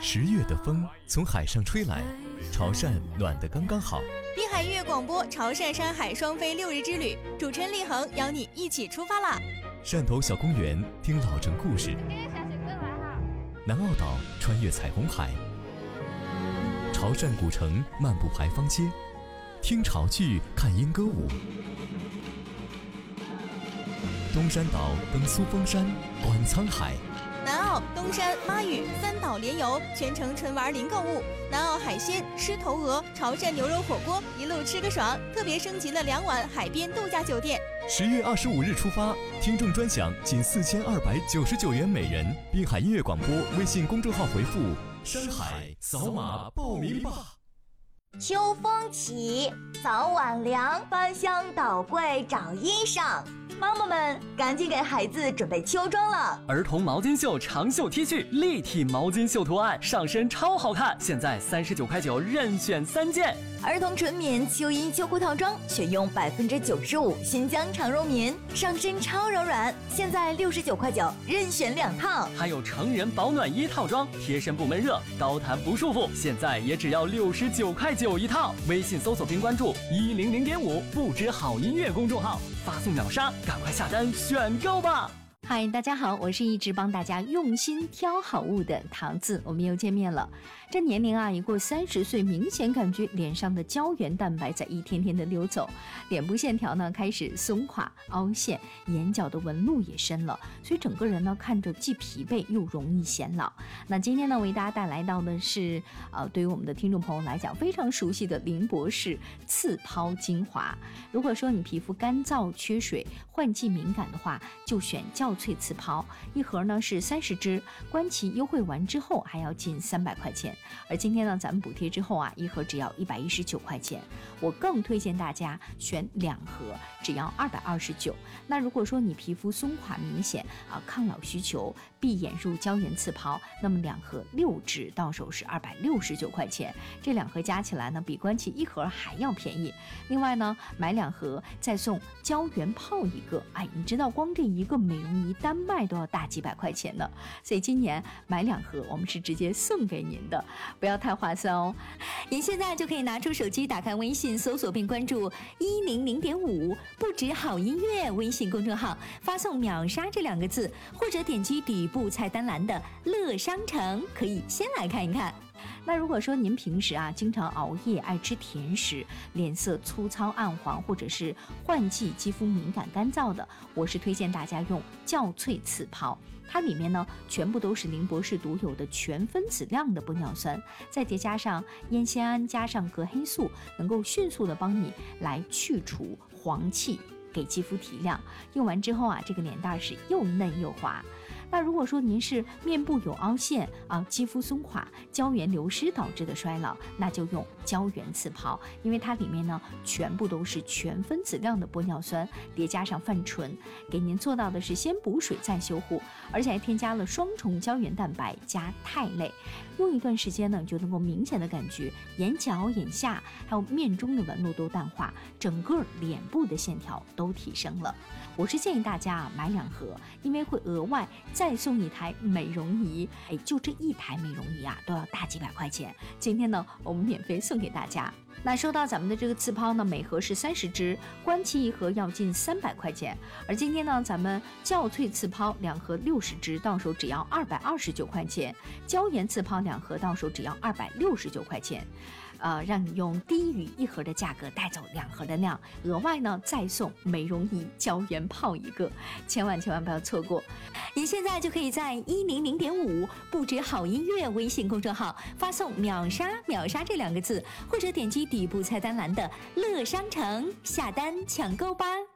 10月的风从海上吹来，潮汕暖得刚刚好。 滨海音乐广播潮汕山海双飞6日之旅，主持人立恒邀你一起出发啦！ 汕头小公园听老城故事，南澳岛穿越彩虹海，潮汕古城漫步牌坊街，听潮剧看莺歌舞。东山岛登苏峰山，观沧海。 南澳、东山、妈屿3岛联游，全程纯玩零购物。南澳海鲜、狮头鹅、潮汕牛肉火锅，一路吃个爽。特别升级了2晚海边度假酒店。 10月25日出发，听众专享仅4299元每人。滨海音乐广播微信公众号回复“山海”扫码报名吧。 秋风起，早晚凉，翻箱倒柜找衣裳。妈妈们赶紧给孩子准备秋装了。 儿童毛巾袖长袖 T 恤，立体毛巾袖图案，上身超好看，现在39.9块任选3件。 儿童纯棉秋衣秋裤套装，选用95%新疆长绒棉，上身超柔软，现在69.9块任选2套。 还有成人保暖衣套装，贴身不闷热，高弹不束缚，现在也只要69.9块一套。微信搜索并关注100.5不止好音乐公众号，发送秒杀，赶快下单选购吧。 嗨，大家好，我是一直帮大家用心挑好物的桃子，我们又见面了。这年龄啊，一过30岁，明显感觉脸上的胶原蛋白在一天天的溜走，脸部线条呢开始松垮、凹陷，眼角的纹路也深了，所以整个人呢看着既疲惫又容易显老。那今天呢，为大家带来到的是对于我们的听众朋友来讲非常熟悉的林博士刺抛精华。如果说你皮肤干燥、缺水、换季敏感的话，就选较萃刺抛，一盒呢是30支，官旗优惠完之后还要近300块钱。而今天呢，咱们补贴之后啊，一盒只要119块钱。我更推荐大家选2盒，只要229。那如果说你皮肤松垮明显抗老需求，闭眼入胶原刺抛，那么2盒6支到手是269块钱。这2盒加起来呢，比官旗一盒还要便宜。另外呢，买2盒再送胶原泡1个。哎，你知道光这一个美容仪单卖都要大几百块钱呢，所以今年买2盒我们是直接送给您的，不要太划算哦。您现在就可以拿出手机，打开微信搜索并关注100.5不止好音乐微信公众号，发送秒杀这2个字，或者点击底部菜单栏的乐商城，可以先来看一看。那如果说您平时经常熬夜，爱吃甜食，脸色粗糙暗黄，或者是换季肌肤敏感干燥的，我是推荐大家用较萃刺抛。它里面呢全部都是林博士独有的全分子量的玻尿酸，再叠加上烟酰胺，加上隔黑素，能够迅速的帮你来去除黄气，给肌肤提亮。用完之后这个脸蛋是又嫩又滑。那如果说您是面部有凹陷肌肤松垮、胶原流失导致的衰老，那就用胶原刺抛，因为它里面呢全部都是全分子量的玻尿酸，叠加上泛醇，给您做到的是先补水再修护，而且还添加了双重胶原蛋白加肽类。用一段时间呢，你就能够明显的感觉眼角、眼下还有面中的纹路都淡化，整个脸部的线条都提升了。我是建议大家买2盒，因为会额外再送1台美容仪，就这1台美容仪都要大几百块钱。今天呢，我们免费送给大家。那说到咱们的这个刺抛呢，每盒是30支，官旗一盒要近300块钱。而今天呢，咱们较萃刺抛2盒60支，到手只要229块钱；胶原刺抛2盒到手只要269块钱。让你用低于1盒的价格带走2盒的量，额外呢再送美容仪胶原泡1个，千万不要错过。您现在就可以在100.5不止好音乐微信公众号发送秒杀这2个字，或者点击底部菜单栏的乐商城下单抢购吧。